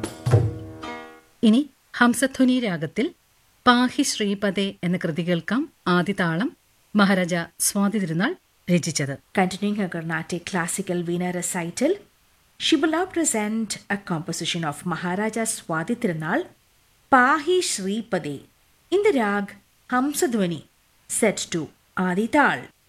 ഇനി ഹംസധ്വനി രാഗത്തിൽ പാഹി ശ്രീപദേ എന്ന കൃതി കേൾക്കാം. ആദിതാളം മഹാരാജ സ്വാതി തിരുനാൾ രചിച്ചത്. Continuing her Carnatic classical Veena recital, she will now present a composition of Maharaja Swati Tirunal, Pahi Shripade, in the rag Hamsadhwani, set to Adi Tal.